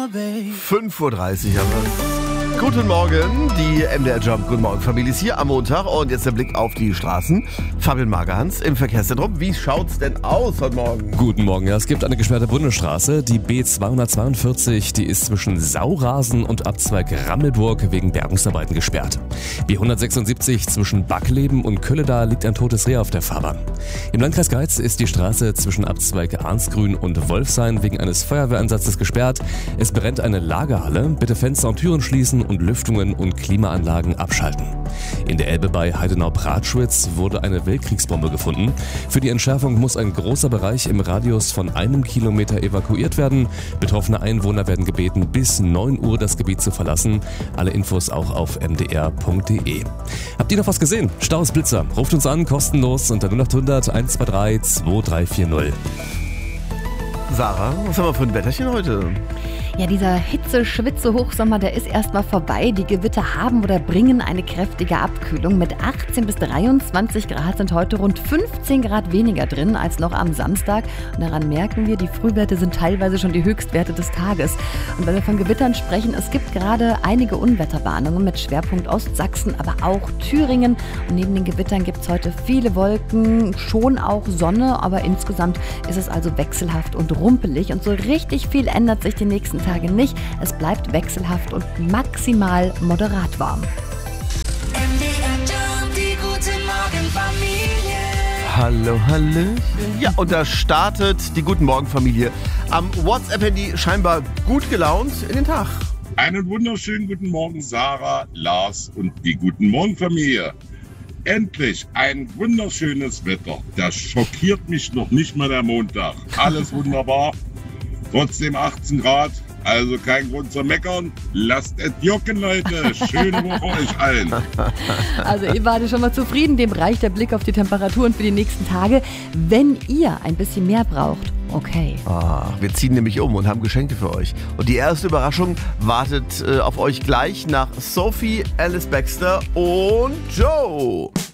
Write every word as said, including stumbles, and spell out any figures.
fünf Uhr dreißig haben wir. Guten Morgen, die M D R Jump Guten Morgen Familie ist hier am Montag und jetzt der Blick auf die Straßen. Fabian Magerhans im Verkehrszentrum. Wie schaut's denn aus heute Morgen? Guten Morgen, ja, es gibt eine gesperrte Bundesstraße, die B zweihundertzweiundvierzig, die ist zwischen Saurasen und Abzweig Rammelburg wegen Bergungsarbeiten gesperrt. B hundertsechsundsiebzig zwischen Backleben und Kölleda liegt ein totes Reh auf der Fahrbahn. Im Landkreis Geiz ist die Straße zwischen Abzweig Arnsgrün und Wolfshain wegen eines Feuerwehreinsatzes gesperrt. Es brennt eine Lagerhalle, bitte Fenster und Türen schließen und Lüftungen und Klimaanlagen abschalten. In der Elbe bei Heidenau-Pratschwitz wurde eine Weltkriegsbombe gefunden. Für die Entschärfung muss ein großer Bereich im Radius von einem Kilometer evakuiert werden. Betroffene Einwohner werden gebeten, bis neun Uhr das Gebiet zu verlassen. Alle Infos auch auf m d r punkt d e. Habt ihr noch was gesehen? Staus, Blitzer. Ruft uns an, kostenlos unter null acht hundert eins zwei drei zwei drei vier null. Sarah, was haben wir für ein Wetterchen heute? Ja, dieser Hitze-Schwitze-Hochsommer, der ist erstmal vorbei. Die Gewitter haben oder bringen eine kräftige Abkühlung. Mit achtzehn bis dreiundzwanzig Grad sind heute rund fünfzehn Grad weniger drin als noch am Samstag. Und daran merken wir, die Frühwerte sind teilweise schon die Höchstwerte des Tages. Und wenn wir von Gewittern sprechen, es gibt gerade einige Unwetterwarnungen mit Schwerpunkt Ostsachsen, aber auch Thüringen. Und neben den Gewittern gibt es heute viele Wolken, schon auch Sonne, aber insgesamt ist es also wechselhaft und rumpelig. Und so richtig viel ändert sich die nächsten Tage nicht. Es bleibt wechselhaft und maximal moderat warm. M D R Jump, die gute Morgenfamilie. Hallo, Hallöchen. Ja, und da startet die Guten Morgen Familie am WhatsApp-Handy scheinbar gut gelaunt in den Tag. Einen wunderschönen guten Morgen, Sarah, Lars und die Guten Morgen Familie. Endlich ein wunderschönes Wetter. Das schockiert mich noch nicht mal der Montag. Alles wunderbar. Trotzdem achtzehn Grad. Also kein Grund zu meckern. Lasst es jucken, Leute. Schöne Woche euch allen. Also ihr wart schon mal zufrieden. Dem reicht der Blick auf die Temperaturen für die nächsten Tage. Wenn ihr ein bisschen mehr braucht, okay. Ah, wir ziehen nämlich um und haben Geschenke für euch. Und die erste Überraschung wartet äh, auf euch gleich nach Sophie, Alice Baxter und Joe.